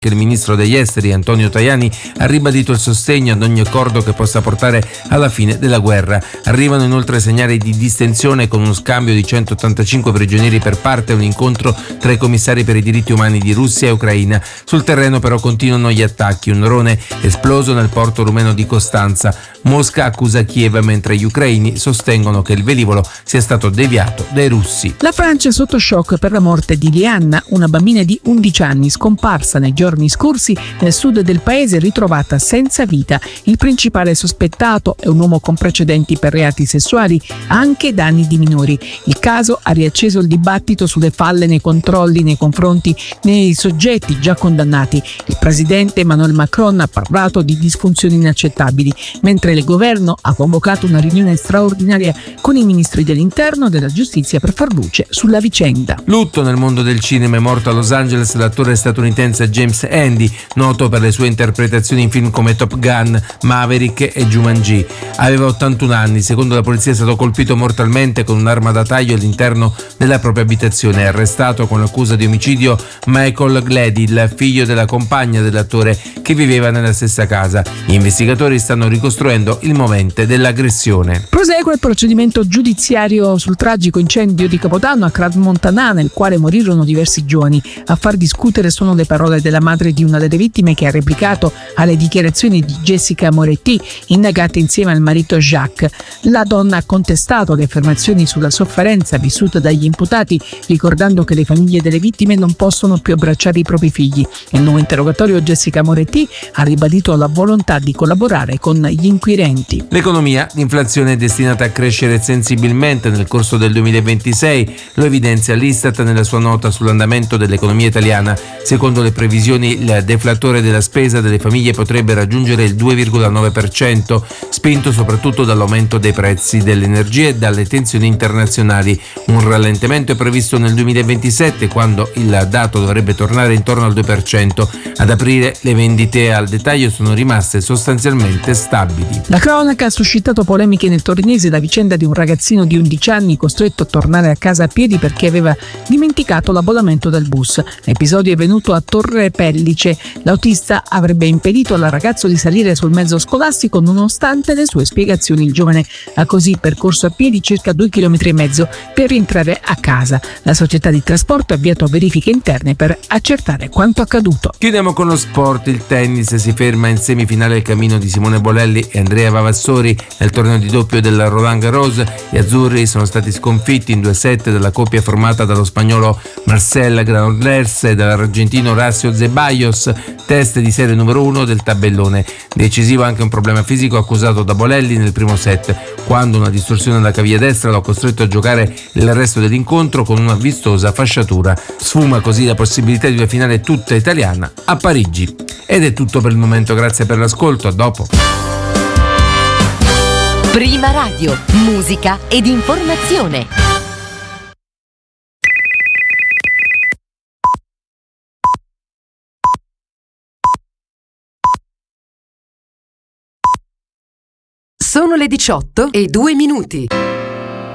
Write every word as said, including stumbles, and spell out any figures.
Il ministro degli esteri Antonio Tajani ha ribadito il sostegno ad ogni accordo che possa portare alla fine della guerra. Arrivano inoltre segnali di distensione con uno scambio di centottantacinque prigionieri per parte e un incontro tra i commissari per i diritti umani di Russia e Ucraina. Sul terreno però continuano gli attacchi. Un drone esploso nel porto rumeno di Costanza. Mosca accusa Kiev mentre gli ucraini sostengono che il velivolo sia stato deviato dai russi. La Francia è sotto shock per la morte di Lianna, una bambina di undici anni scomparsa nei giorni scorsi nel sud del paese, ritrovata senza vita. Il principale sospettato è un uomo con precedenti per reati sessuali, anche danni di minori. Il caso ha riacceso il dibattito sulle falle nei controlli nei confronti dei soggetti già condannati. Il presidente Emmanuel Macron ha parlato di disfunzioni inaccettabili, mentre il governo ha convocato una riunione straordinaria con i ministri dell'interno e della giustizia per far luce sulla vicenda. Lutto nel mondo del cinema. È morto a Los Angeles l'attore statunitense James Andy, noto per le sue interpretazioni in film come Top Gun, Maverick e Jumanji. Aveva ottantuno anni. Secondo la polizia è stato colpito mortalmente con un'arma da taglio all'interno della propria abitazione. È arrestato con l'accusa di omicidio Michael Glady, il figlio della compagna dell'attore che viveva nella stessa casa. Gli investigatori stanno ricostruendo il momento dell'aggressione. Prosegue il procedimento giudiziario sul tragico incendio di Capodanno a Crans-Montana, nel quale morirono diversi giovani. A far discutere sono le parole della madre di una delle vittime, che ha replicato alle dichiarazioni di Jessica Moretti, indagata insieme al marito Jacques. La donna ha contestato le affermazioni sulla sofferenza vissuta dagli imputati, ricordando che le famiglie delle vittime non possono più abbracciare i propri figli. Nel nuovo interrogatorio Jessica Moretti ha ribadito la volontà di collaborare con gli inquirenti. L'economia, l'inflazione è destinata a crescere sensibilmente nel corso del duemilaventisei, lo evidenzia l'Istat nella sua nota sull'andamento dell'economia italiana. Secondo le previsioni, il deflatore della spesa delle famiglie potrebbe raggiungere il due virgola nove per cento, spinto soprattutto dall'aumento dei prezzi dell'energia e dalle tensioni internazionali. Un rallentamento è previsto nel duemilaventisette, quando il dato dovrebbe tornare intorno al due per cento. Ad aprile le vendite al dettaglio sono rimaste sostanzialmente stabili. La cronaca ha suscitato polemiche nel torinese la vicenda di un ragazzino di undici anni costretto a tornare a casa a piedi perché aveva dimenticato l'abbonamento del bus. L'episodio è venuto a Torre Pellice. L'autista avrebbe impedito al ragazzo di salire sul mezzo scolastico nonostante le sue spiegazioni. Il giovane ha così percorso a piedi circa due chilometri e mezzo per rientrare a casa. La società di trasporto ha avviato verifiche interne per accertare quanto accaduto. Chiudiamo con lo sport. Il tennis si ferma in semifinale il cammino di Simone Bolelli e Andrea Vavassori nel torneo di doppio della Roland Garros. Gli azzurri sono stati sconfitti in due set dalla coppia formata dallo spagnolo Marcel Granollers e dall'argentino Horacio Zeballos, test di serie numero uno del tabellone. Decisivo anche un problema fisico accusato da Bolelli nel primo set, quando una distorsione alla caviglia destra lo ha costretto a giocare il resto dell'incontro con una vistosa fasciatura. Sfuma così la possibilità di una finale tutta italiana a Parigi. Ed è tutto per il momento, grazie per l'ascolto, a dopo. Prima Radio, musica ed informazione. Sono le diciotto e due minuti.